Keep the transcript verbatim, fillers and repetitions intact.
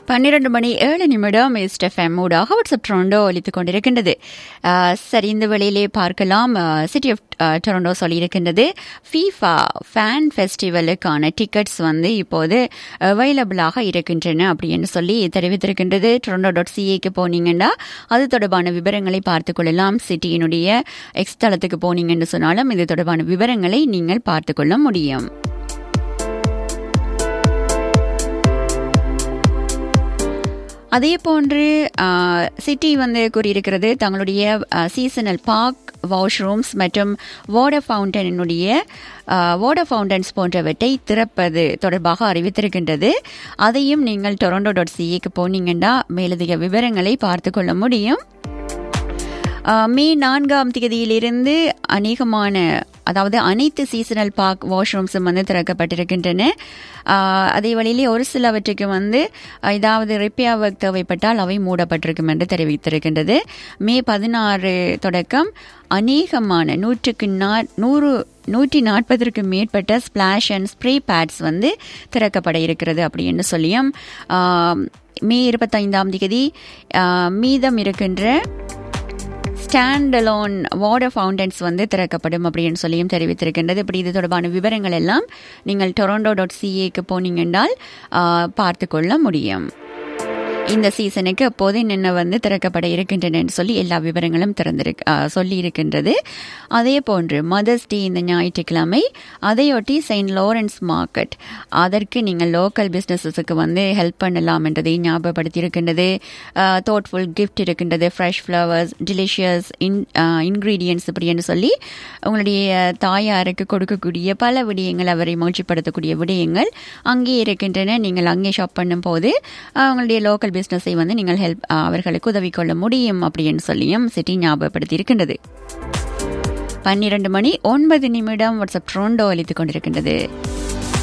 பன்னிரண்டு மணி ஏழு நிமிடம் ஈஸ்ட் எஃப்எம் ஊடாக வாட்ஸ்அப் டொரண்டோ ஒலித்துக் கொண்டிருக்கின்றது. சரி, இந்த வேளையிலே பார்க்கலாம். City of Toronto சொல்லியிருக்கின்றது FIFA fan ஃபெஸ்டிவலுக்கான tickets வந்து இப்போது அவைலபிளாக இருக்கின்றன அப்படின்னு சொல்லி தெரிவித்திருக்கின்றது. டொரண்டோ டாட் சிஏக்கு போனீங்கன்னா அது தொடர்பான விவரங்களை பார்த்துக் கொள்ளலாம். சிட்டியினுடைய எக்ஸ் தளத்துக்கு போனீங்கன்னு சொன்னாலும் இது தொடர்பான விவரங்களை நீங்கள் பார்த்துக் கொள்ள முடியும். அதே போன்று சிட்டி வந்து கூறியிருக்கிறது தங்களுடைய சீசனல் பார்க் வாஷ்ரூம்ஸ் மற்றும் வாட்டர் ஃபவுண்டனினுடைய வாட்டர் ஃபவுண்டன்ஸ் போன்றவற்றை திறப்பது தொடர்பாக அறிவித்திருக்கின்றது. அதையும் நீங்கள் டொரண்டோ டாட் சிஏக்கு போனீங்கன்னா மேலதிக விவரங்களை பார்த்து கொள்ள முடியும். மே நான்காம் தேதியிலிருந்து அநேகமான அதாவது அனைத்து சீசனல் பார்க் வாஷ்ரூம்ஸும் வந்து திறக்கப்பட்டிருக்கின்றன. அதே வழியிலே ஒரு சிலவற்றுக்கு வந்து ஏதாவது ரிப்பேர் ஒர்க் தேவைப்பட்டால் அவை மூடப்பட்டிருக்கும் என்று தெரிவித்திருக்கின்றது. மே பதினாறு தொடக்கம் அநேகமான நூற்றுக்கு நூறு நூற்றி நாற்பதற்கு மேற்பட்ட ஸ்பிளாஷ் அண்ட் ஸ்ப்ரே பேட்ஸ் வந்து திறக்கப்பட இருக்கிறது அப்படின்னு சொல்லியும் மே இருபத்தைந்தாம் தேதி மீதம் இருக்கின்ற ஸ்டாண்ட் அலோன் வாட்டர் ஃபவுண்டன்ஸ் வந்து திறக்கப்படும் அப்படின்னு சொல்லியும் தெரிவித்திருக்கின்றது. இப்படி இது தொடர்பான விவரங்கள் எல்லாம் நீங்கள் டொரண்டோ டாட் சிஏக்கு போனீங்கன்னால் பார்த்து கொள்ள முடியும். இந்த சீசனுக்கு அப்போது என்னென்ன வந்து திறக்கப்பட இருக்கின்றன சொல்லி எல்லா விவரங்களும் திறந்திருக்கு சொல்லி இருக்கின்றது. அதே போன்று மதர்ஸ் டே இந்த ஞாயிற்றுக்கிழமை, அதையொட்டி செயின்ட் லாரன்ஸ் மார்க்கெட், அதற்கு நீங்கள் லோக்கல் பிஸ்னஸஸுக்கு வந்து ஹெல்ப் பண்ணலாம் என்றதை ஞாபகப்படுத்தி இருக்கின்றது. தோட்ஃபுல் கிஃப்ட் இருக்கின்றது, ஃப்ரெஷ் ஃப்ளவர்ஸ், டிலிஷியஸ் இன் இன்க்ரீடியன்ட்ஸ் இப்படின்னு சொல்லி உங்களுடைய தாயாருக்கு கொடுக்கக்கூடிய பல விடயங்கள், அவரை மகிழ்ச்சிப்படுத்தக்கூடிய விடயங்கள் அங்கே இருக்கின்றன. நீங்கள் அங்கே ஷாப் பண்ணும் போது உங்களுடைய லோக்கல் பிசினஸை வந்து நீங்கள் ஹெல்ப் அவர்களுக்கு உதவி கொள்ள முடியும் அப்படின்னு சொல்லியும் சிட்டி ஞாபகப்படுத்தி இருக்கின்றது. பன்னிரண்டு மணி ஒன்பது நிமிடம் வாட்ஸ்அப் டொரண்டோ அளித்துக் கொண்டிருக்கின்றது.